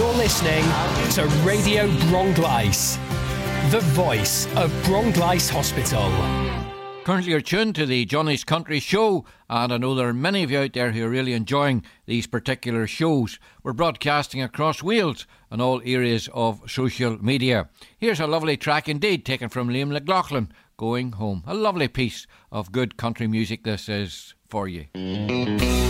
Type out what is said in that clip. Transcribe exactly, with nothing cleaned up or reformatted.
listening to Radio Bronglice, the voice of Bronglice Hospital. Currently you're tuned to the Johnny's Country Show, and I know there are many of you out there who are really enjoying these particular shows. We're broadcasting across Wales and all areas of social media. Here's a lovely track indeed, taken from Liam McLaughlin, Going Home. A lovely piece of good country music this is for you.